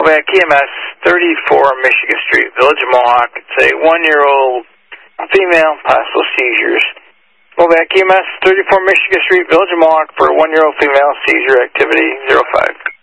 Back EMS, 34 Michigan Street, Village of Mohawk. It's a 1-year-old female, possible seizures. Back EMS, 34 Michigan Street, Village of Mohawk for 1-year-old female, seizure activity 05.